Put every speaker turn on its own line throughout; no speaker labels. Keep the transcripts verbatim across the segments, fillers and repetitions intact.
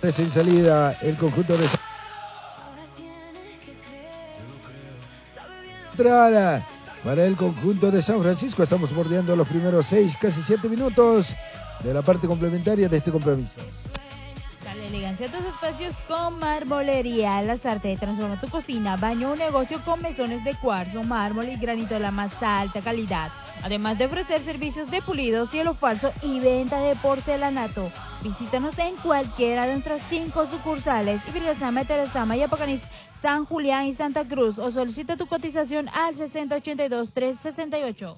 en salida el conjunto de Central para el conjunto de San Francisco. Estamos bordeando los primeros seis, casi siete minutos de la parte complementaria de este compromiso.
Dale elegancia a tus espacios con Marmolería Lazarte. Transforma tu cocina, baño o negocio con mesones de cuarzo, mármol y granito de la más alta calidad. Además de ofrecer servicios de pulido, cielo falso y venta de porcelanato. Visítanos en cualquiera de nuestras cinco sucursales: Ibirgasama, Teresama, Yapacanis, San Julián y Santa Cruz, o solicita tu cotización al sesenta ochenta y dos, tres sesenta y ocho.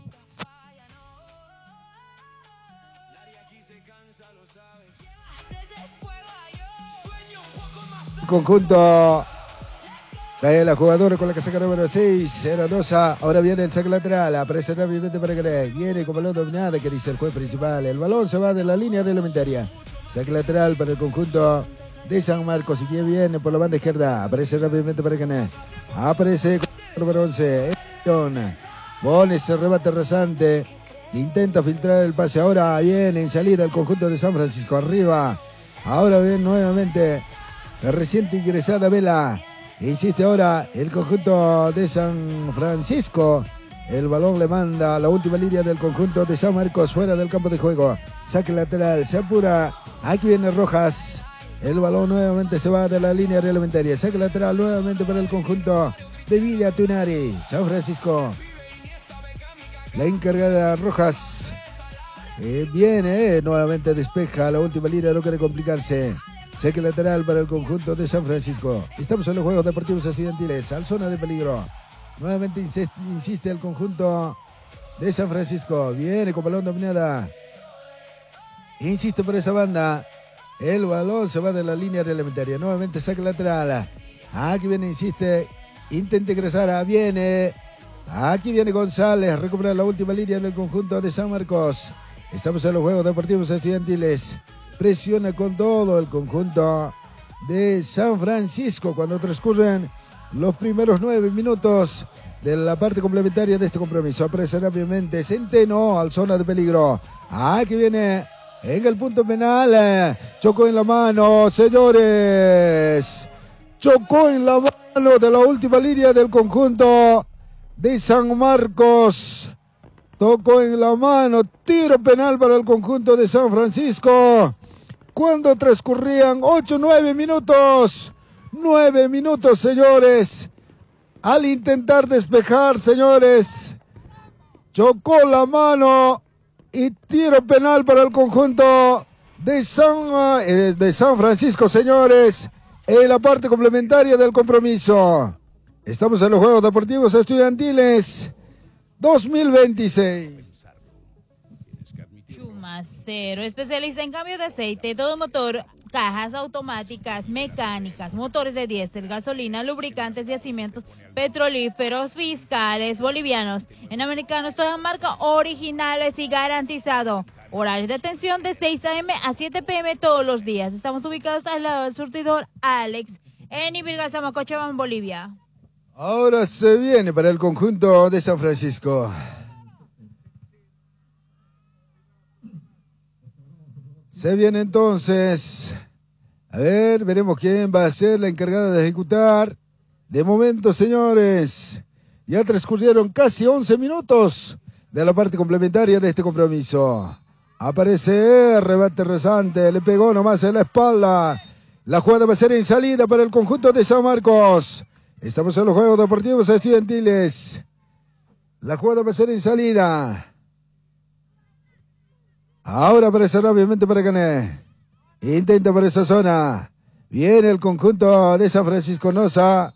Conjunto cae la jugadora con la casaca número seis, era Rosa. Ahora viene el saque lateral, aparece rápidamente para que viene con balón dominada, que dice el juez principal. El balón se va de la línea reglamentaria. Saque lateral para el conjunto de San Marcos, y que viene por la banda izquierda, aparece rápidamente para que aparece con el número once. Pone ese rebate rasante, intenta filtrar el pase. Ahora viene en salida el conjunto de San Francisco, arriba. Ahora viene nuevamente la reciente ingresada Vela. Insiste ahora el conjunto de San Francisco. El balón le manda a la última línea del conjunto de San Marcos, fuera del campo de juego. Saque lateral, se apura. Aquí viene Rojas. El balón nuevamente se va de la línea reglamentaria. Saque lateral nuevamente para el conjunto de Villa Tunari. San Francisco. La encargada Rojas. Eh, viene, eh, nuevamente despeja la última línea, no quiere complicarse. Saque lateral para el conjunto de San Francisco. Estamos en los Juegos Deportivos Estudiantiles, al zona de peligro. Nuevamente insiste, insiste el conjunto de San Francisco. Viene con balón dominada. Insiste por esa banda. El balón se va de la línea reglamentaria. Nuevamente saque lateral. Aquí viene, insiste. Intenta ingresar. Viene. Aquí viene González. Recupera la última línea del conjunto de San Marcos. Estamos en los Juegos Deportivos Estudiantiles. Presiona con todo el conjunto de San Francisco cuando transcurren los primeros nueve minutos de la parte complementaria de este compromiso. Aparece rápidamente Centeno al zona de peligro. Aquí viene en el punto penal. Chocó en la mano, señores. Chocó en la mano de la última línea del conjunto de San Marcos. Tocó en la mano. Tiro penal para el conjunto de San Francisco. Cuando transcurrían ocho, nueve minutos. nueve minutos, señores. Al intentar despejar, señores, chocó la mano y tiro penal para el conjunto de San, eh, de San Francisco, señores, en la parte complementaria del compromiso. Estamos en los Juegos Deportivos Estudiantiles dos mil veintiséis.
Chumacero, especialista en cambio de aceite, todo motor, cajas automáticas, mecánicas, motores de diésel, gasolina, lubricantes y yacimientos petrolíferos, fiscales, bolivianos, en americanos, toda marca, originales y garantizado. Horario de atención de seis a eme a siete pe eme todos los días. Estamos ubicados al lado del surtidor Alex en Ibirgasama, Cochabamba, Bolivia.
Ahora se viene para el conjunto de San Francisco. Se viene entonces. A ver, veremos quién va a ser la encargada de ejecutar. De momento, señores, ya transcurrieron casi once minutos de la parte complementaria de este compromiso. Aparece, rebate rezante, le pegó nomás en la espalda. La jugada va a ser en salida para el conjunto de San Marcos. Estamos en los Juegos Deportivos Estudiantiles. La jugada va a ser en salida. Ahora aparecerá obviamente para Cané. Intenta por esa zona. Viene el conjunto de San Francisco Noza.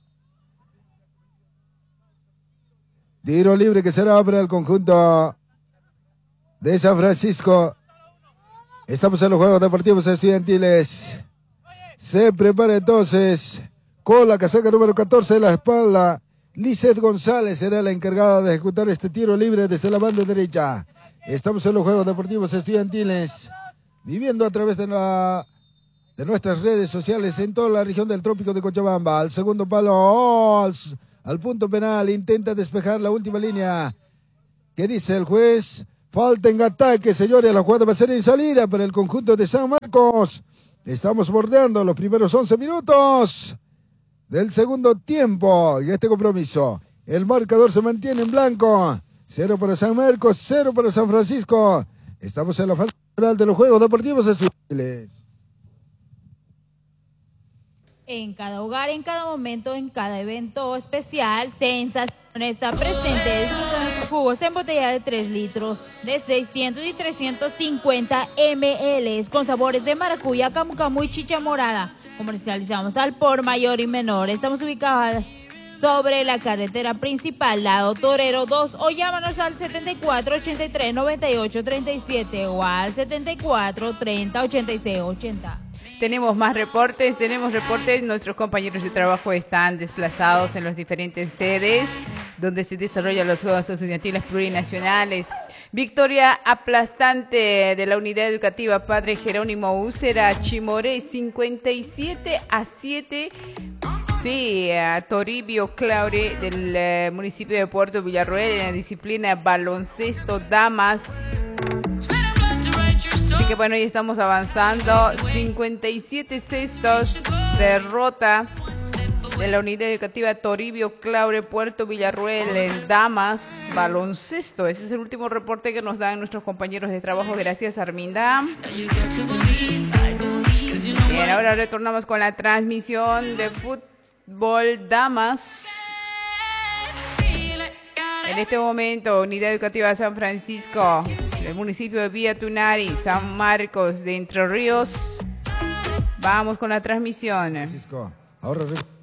Tiro libre que será para el conjunto de San Francisco. Estamos en los Juegos Deportivos Estudiantiles. Se prepara entonces con la casaca número catorce de la espalda. Lizeth González será la encargada de ejecutar este tiro libre desde la banda derecha. Estamos en los Juegos Deportivos Estudiantiles, viviendo a través de, la, de nuestras redes sociales en toda la región del Trópico de Cochabamba. Al segundo palo, oh, al, al punto penal, intenta despejar la última línea. ¿Qué dice el juez? Falta en ataque, señores. La jugada va a ser en salida para el conjunto de San Marcos. Estamos bordeando los primeros once minutos del segundo tiempo y este compromiso. El marcador se mantiene en blanco. Cero para San Marcos, cero para San Francisco. Estamos en la fase final de los Juegos Deportivos Estudiantiles.
En cada hogar, en cada momento, en cada evento especial, Sensación está presente. Disfruta de sus jugos en botella de tres litros, de seiscientos y trescientos cincuenta mililitros, con sabores de maracuyá, camu camu y chicha morada. Comercializamos al por mayor y menor. Estamos ubicados sobre la carretera principal, lado Torero dos, o llámanos al setenta y cuatro, ochenta y tres, noventa y ocho, treinta y siete o al setenta y cuatro, treinta, ochenta y seis, ochenta.
Tenemos más reportes, tenemos reportes. Nuestros compañeros de trabajo están desplazados en las diferentes sedes donde se desarrollan los Juegos Estudiantiles Plurinacionales. Victoria aplastante de la Unidad Educativa Padre Jerónimo Úcera Chimoré, cincuenta y siete a siete. Sí, a Toribio Claure del eh, municipio de Puerto Villarroel en la disciplina baloncesto damas. Así que bueno, ya estamos avanzando. cincuenta y siete cestos, derrota de la Unidad Educativa Toribio Claure, Puerto Villarroel en damas, baloncesto. Ese es el último reporte que nos dan nuestros compañeros de trabajo. Gracias, Arminda. Bien, ahora retornamos con la transmisión de fútbol damas. En este momento, Unidad Educativa San Francisco, del municipio de Villa Tunari, San Marcos de Entre Ríos. Vamos con la transmisión.
Francisco, ahora